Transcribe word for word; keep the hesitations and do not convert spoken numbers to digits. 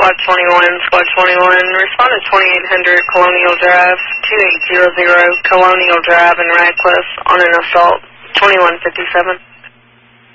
Squad twenty-one, Squad twenty-one, respond to twenty-eight hundred Colonial Drive, two eight zero zero Colonial Drive in Radcliffe on an assault, twenty-one fifty-seven.